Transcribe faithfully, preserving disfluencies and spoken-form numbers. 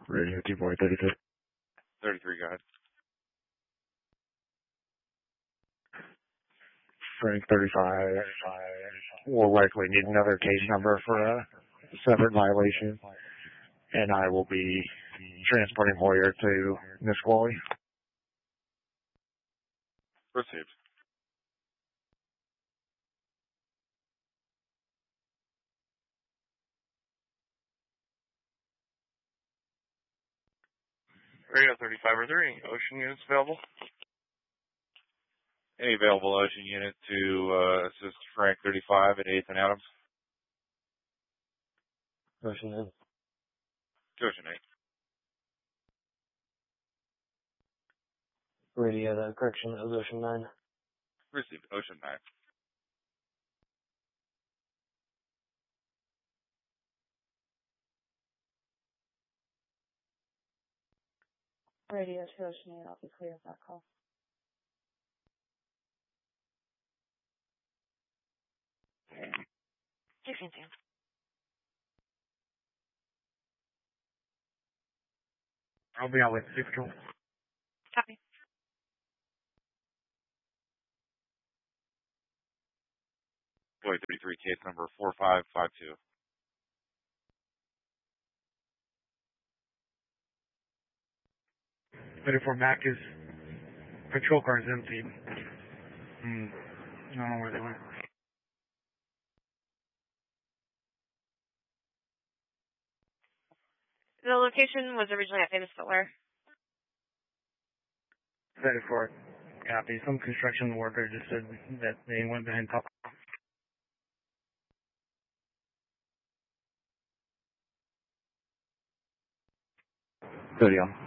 Radio two boy thirty-three. thirty-three, go ahead. Frank thirty-five will likely need another case number for a separate violation, and I will be transporting Hoyer to Nisqually. Received. Radio thirty-five or three, Ocean units available? Any available Ocean unit to uh, assist Frank thirty-five at eighth and Adams? Ocean eight. To Ocean eight. Radio, the correction, that was Ocean nine. Received. Ocean nine. Radio to Ocean eight, I'll be clear of that call. sixteen Sam. I'll be out with six control. Copy. Boy thirty-three, case number four five five two. thirty-four Mac is, patrol car is empty. Hmm, I don't know where they went. The location was originally at Famous Footwear. thirty-four, copy. Some construction worker just said that they went behind top. thirty on.